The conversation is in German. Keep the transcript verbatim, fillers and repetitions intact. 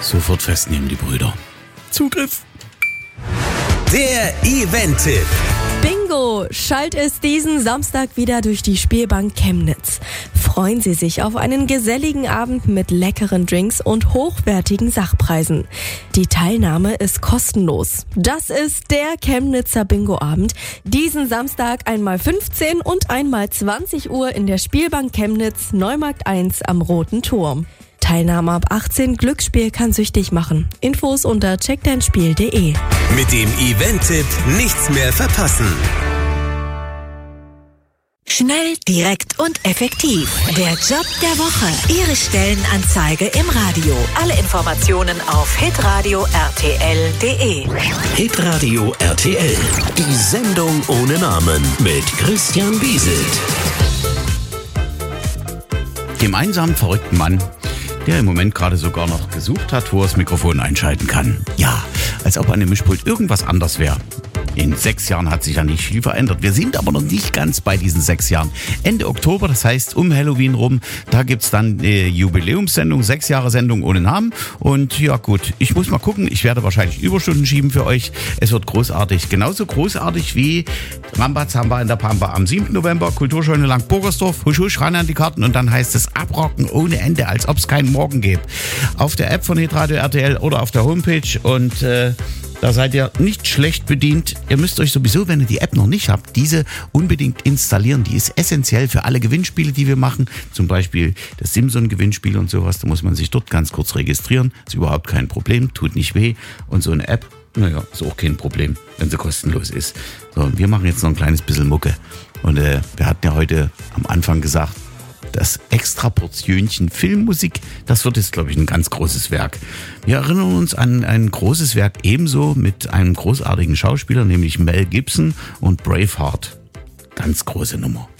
Sofort festnehmen, die Brüder. Zugriff! Der Event-Tipp. Bingo! Schallt es diesen Samstag wieder durch die Spielbank Chemnitz. Freuen Sie sich auf einen geselligen Abend mit leckeren Drinks und hochwertigen Sachpreisen. Die Teilnahme ist kostenlos. Das ist der Chemnitzer Bingo-Abend. Diesen Samstag einmal fünfzehn und einmal zwanzig Uhr in der Spielbank Chemnitz, Neumarkt eins am Roten Turm. Teilnahme ab achtzehn, Glücksspiel kann süchtig machen. Infos unter check dein spiel punkt de. Mit dem Event-Tipp nichts mehr verpassen. Schnell, direkt und effektiv. Der Job der Woche. Ihre Stellenanzeige im Radio. Alle Informationen auf hitradio r t l punkt de. Hitradio R T L. Die Sendung ohne Namen mit Christian Wieselt. Dem einsamen, verrückten Mann, der im Moment gerade sogar noch gesucht hat, wo er das Mikrofon einschalten kann. Ja, als ob an dem Mischpult irgendwas anders wäre. In sechs Jahren hat sich ja nicht viel verändert. Wir sind aber noch nicht ganz bei diesen sechs Jahren. Ende Oktober, das heißt um Halloween rum, da gibt's dann die Jubiläumssendung, sechs Jahre Sendung ohne Namen. Und ja gut, ich muss mal gucken. Ich werde wahrscheinlich Überstunden schieben für euch. Es wird großartig. Genauso großartig wie Rambazamba in der Pampa am siebten November, Kulturscheune Lang-Burgersdorf. Husch, husch, ran an die Karten und dann heißt es abrocken ohne Ende, als ob es keinen Morgen gäbe. Auf der App von Hitradio R T L oder auf der Homepage und äh, da seid ihr nicht schlecht bedient. Ihr müsst euch sowieso, wenn ihr die App noch nicht habt, diese unbedingt installieren. Die ist essentiell für alle Gewinnspiele, die wir machen. Zum Beispiel das Simson-Gewinnspiel und sowas. Da muss man sich dort ganz kurz registrieren. Ist überhaupt kein Problem, tut nicht weh. Und so eine App, naja, ist auch kein Problem, wenn sie kostenlos ist. So, wir machen jetzt noch ein kleines bisschen Mucke. Und äh, wir hatten ja heute am Anfang gesagt, das extra Portionchen Filmmusik, das wird jetzt, glaube ich, ein ganz großes Werk. Wir erinnern uns an ein großes Werk ebenso mit einem großartigen Schauspieler, nämlich Mel Gibson und Braveheart. Ganz große Nummer.